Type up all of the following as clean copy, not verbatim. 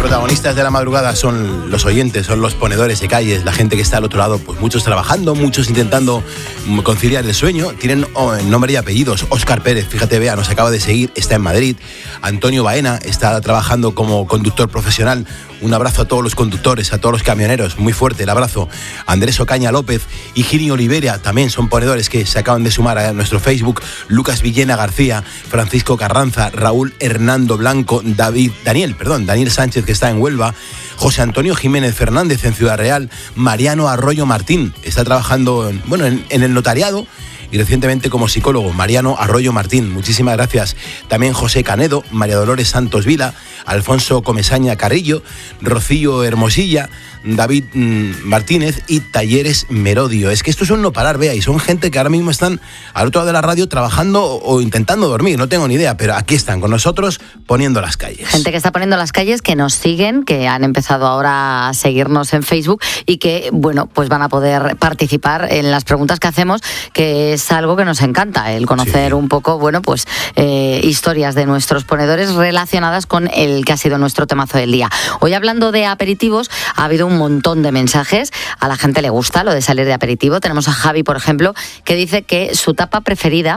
protagonistas de la madrugada son los oyentes, son los ponedores de calles, la gente que está al otro lado, pues muchos trabajando, muchos intentando conciliar el sueño. Tienen nombre y apellidos. Óscar Pérez, fíjate, vea, nos acaba de seguir, está en Madrid. Antonio Baena está trabajando como conductor profesional. Un abrazo a todos los conductores, a todos los camioneros, muy fuerte el abrazo. Andrés Ocaña López y Gini Olivera también son ponedores que se acaban de sumar a nuestro Facebook. Lucas Villena García, Francisco Carranza, Raúl Hernando Blanco, Daniel Sánchez, que está en Huelva, José Antonio Jiménez Fernández en Ciudad Real, Mariano Arroyo Martín, está trabajando en el notariado y recientemente como psicólogo. Mariano Arroyo Martín, muchísimas gracias. También José Canedo, María Dolores Santos Vila, Alfonso Comesaña Carrillo, Rocío Hermosilla, David Martínez y Talleres Merodio. Es que esto es un no parar, vea, y son gente que ahora mismo están al otro lado de la radio trabajando o intentando dormir, no tengo ni idea, pero aquí están con nosotros poniendo las calles. Gente que está poniendo las calles, que nos siguen, que han empezado ahora a seguirnos en Facebook y que, bueno, pues van a poder participar en las preguntas que hacemos, que es algo que nos encanta, el conocer un poco, bueno, pues historias de nuestros ponedores relacionadas con el que ha sido nuestro temazo del día. Hoy, hablando de aperitivos, ha habido un montón de mensajes. A la gente le gusta lo de salir de aperitivo. Tenemos a Javi, por ejemplo, que dice que su tapa preferida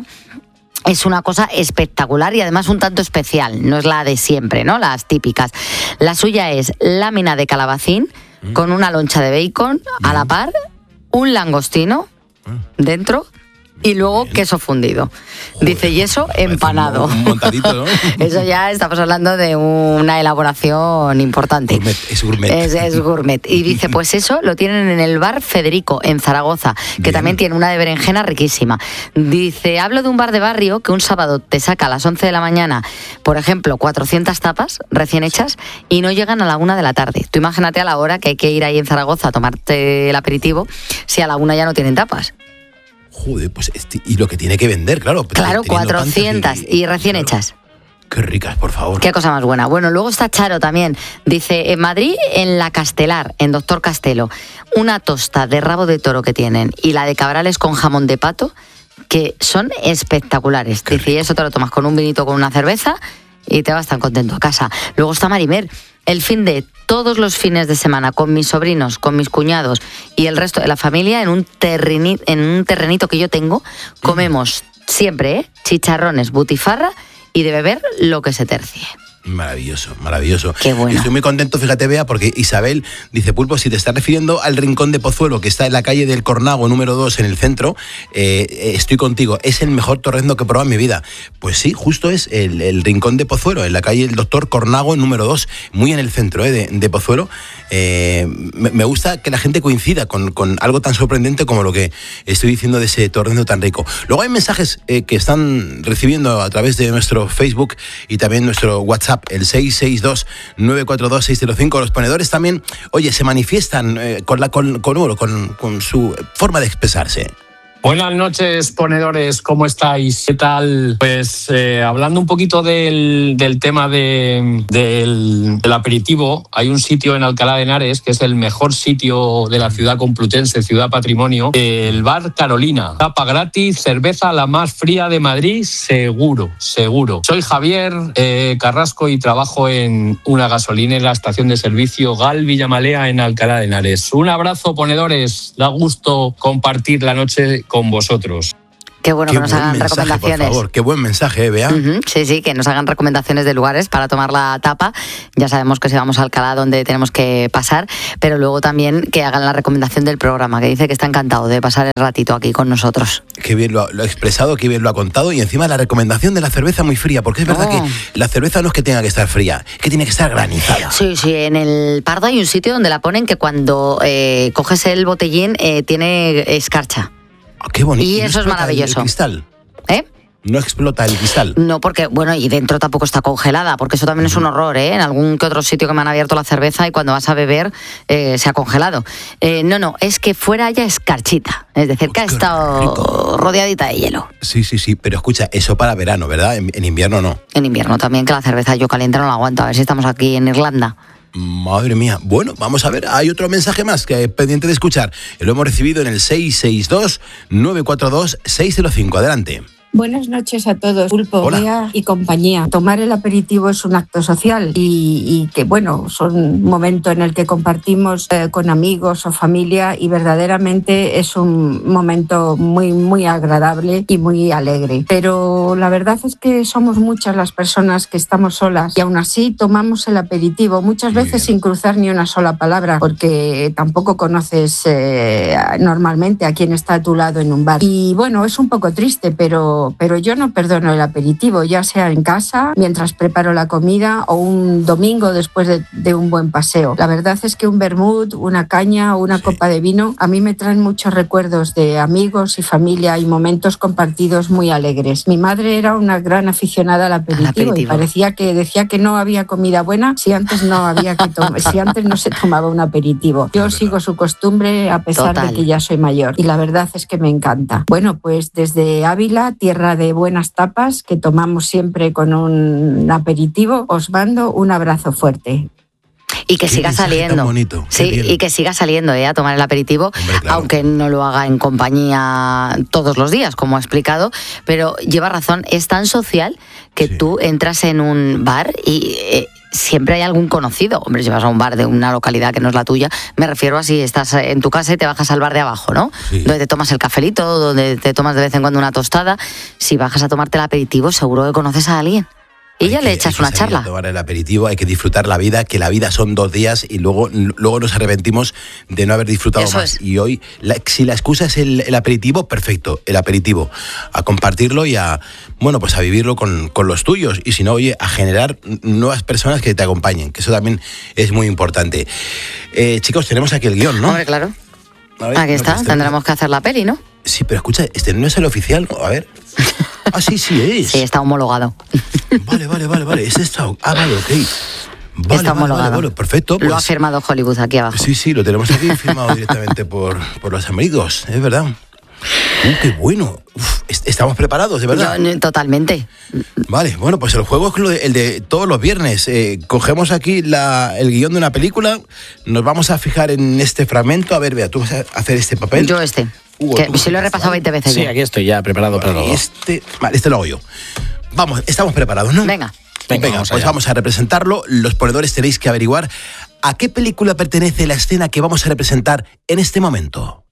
es una cosa espectacular y además un tanto especial. No es la de siempre, ¿no? Las típicas. La suya es lámina de calabacín con una loncha de bacon a la par, un langostino dentro y luego queso fundido. Dice, y eso empanado. Un montadito, ¿no? Eso ya estamos hablando de una elaboración importante. Gourmet, es gourmet. Es gourmet. Y dice, pues eso lo tienen en el bar Federico, en Zaragoza, que Bien. también tiene una de berenjena riquísima. Dice, hablo de un bar de barrio que un sábado te saca a las 11 de la mañana, por ejemplo, 400 tapas recién hechas y no llegan a la 1 de la tarde. Tú imagínate a la hora que hay que ir ahí en Zaragoza a tomarte el aperitivo, si a la 1 ya no tienen tapas. Joder, pues y lo que tiene que vender, claro. Claro, 400 y recién claro. hechas. Qué ricas, por favor. Qué cosa más buena. Bueno, luego está Charo también. Dice, en Madrid, en La Castelar, en Doctor Castelo, una tosta de rabo de toro que tienen y la de cabrales con jamón de pato, que son espectaculares. Qué Dice, y eso te lo tomas con un vinito, con una cerveza y te vas tan contento a casa. Luego está Marimer. El fin de todos los fines de semana con mis sobrinos, con mis cuñados y el resto de la familia en un terrenito que yo tengo, comemos siempre chicharrones, butifarra y de beber lo que se tercie. Maravilloso, maravilloso. Qué bueno. Estoy muy contento, fíjate, Bea, porque Isabel dice, Pulpo, si te estás refiriendo al Rincón de Pozuelo, que está en la calle del Cornago, número 2, en el centro, estoy contigo, es el mejor torrendo que he probado en mi vida. Pues sí, justo es el Rincón de Pozuelo, en la calle del Doctor Cornago, número 2, muy en el centro de Pozuelo. Me gusta que la gente coincida con algo tan sorprendente como lo que estoy diciendo de ese torrendo tan rico. Luego hay mensajes que están recibiendo a través de nuestro Facebook y también nuestro WhatsApp, el 662-942-605. Los ponedores también, oye, se manifiestan con su forma de expresarse. Buenas noches, ponedores, ¿cómo estáis? ¿Qué tal? Pues hablando un poquito del tema del aperitivo, hay un sitio en Alcalá de Henares que es el mejor sitio de la ciudad complutense, ciudad patrimonio, el bar Carolina. Tapa gratis, cerveza la más fría de Madrid, seguro. Soy Javier Carrasco y trabajo en una gasolinera en la estación de servicio Gal Villamalea en Alcalá de Henares. Un abrazo, ponedores, da gusto compartir la noche con vosotros. Qué bueno que nos hagan recomendaciones. Por favor, qué buen mensaje, Bea. Sí, que nos hagan recomendaciones de lugares para tomar la tapa. Ya sabemos que si vamos a Alcalá, donde tenemos que pasar, pero luego también que hagan la recomendación del programa, que dice que está encantado de pasar el ratito aquí con nosotros. Qué bien lo ha expresado, qué bien lo ha contado, y encima la recomendación de la cerveza muy fría, porque es verdad que la cerveza no es que tenga que estar fría, es que tiene que estar granizada. Sí, en el Pardo hay un sitio donde la ponen que cuando coges el botellín tiene escarcha. Qué bonito. Y eso es maravilloso. ¿El cristal? ¿Eh? No explota el cristal. No, porque, bueno, y dentro tampoco está congelada, porque eso también es un horror, ¿eh? En algún que otro sitio que me han abierto la cerveza y cuando vas a beber se ha congelado. No, es que fuera haya escarchita. Es decir, que ha estado rodeadita de hielo. Sí, pero escucha, eso para verano, ¿verdad? En invierno no. En invierno también, que la cerveza yo caliente no la aguanto. A ver si estamos aquí en Irlanda. Madre mía. Bueno, vamos a ver, hay otro mensaje más que es pendiente de escuchar. Lo hemos recibido en el 662-942-605. Adelante. Buenas noches a todos, Pulpo, Hola. Bea y compañía. Tomar el aperitivo es un acto social y que, bueno, son un momento en el que compartimos con amigos o familia y verdaderamente es un momento muy, muy agradable y muy alegre. Pero la verdad es que somos muchas las personas que estamos solas y aún así tomamos el aperitivo, muchas veces sin cruzar ni una sola palabra, porque tampoco conoces normalmente a quien está a tu lado en un bar. Y bueno, es un poco triste, pero yo no perdono el aperitivo, ya sea en casa, mientras preparo la comida o un domingo después de un buen paseo. La verdad es que un vermut, una caña o una copa de vino a mí me traen muchos recuerdos de amigos y familia y momentos compartidos muy alegres. Mi madre era una gran aficionada al aperitivo. Y decía que no había comida buena si antes no se tomaba un aperitivo. Yo sigo su costumbre a pesar de que ya soy mayor y la verdad es que me encanta. Bueno, pues desde Ávila, tierra de buenas tapas que tomamos siempre con un aperitivo, os mando un abrazo fuerte. Y que siga saliendo. Bonito. Sí, y que siga saliendo a tomar el aperitivo, hombre, claro. Aunque no lo haga en compañía todos los días, como ha explicado, pero lleva razón, es tan social que tú entras en un bar y siempre hay algún conocido. Hombre, si vas a un bar de una localidad que no es la tuya, me refiero a si estás en tu casa y te bajas al bar de abajo, ¿no? Sí. Donde te tomas el cafelito, donde te tomas de vez en cuando una tostada. Si bajas a tomarte el aperitivo, seguro que conoces a alguien. Y ya le echas una charla. Hay que tomar el aperitivo, hay que disfrutar la vida, que la vida son 2 días y luego nos arrepentimos de no haber disfrutado Eso más. Es. Y hoy, si la excusa es el aperitivo, perfecto, el aperitivo. A compartirlo y a vivirlo con los tuyos. Y si no, oye, a generar nuevas personas que te acompañen, que eso también es muy importante. Chicos, tenemos aquí el guión, ¿no? Hombre, claro. Aquí está, tendremos que hacer la peli, ¿no? Sí, pero escucha, este no es el oficial, a ver. Ah, sí es. Sí, está homologado. Vale. Este está... vale, ok. Está homologado. Vale, perfecto. Pues... Lo ha firmado Hollywood aquí abajo. Sí, lo tenemos aquí firmado directamente por los amigos, es verdad. ¡Qué bueno! ¿Estamos preparados, de verdad? Totalmente. Vale, bueno, pues el juego es el de todos los viernes. Cogemos aquí el guión de una película, nos vamos a fijar en este fragmento. A ver, Bea, ¿tú vas a hacer este papel? Yo que si lo he repasado 20 veces. Sí, aquí estoy ya preparado para todo. Este lo hago yo. Vamos, estamos preparados, ¿no? Venga, vamos a representarlo. Los ponedores tenéis que averiguar a qué película pertenece la escena que vamos a representar en este momento.